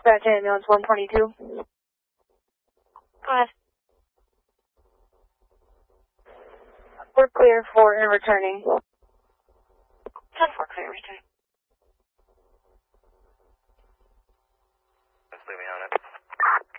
Dispatch ambulance 122. Go ahead. We're clear for and returning. 10-4, clear, return.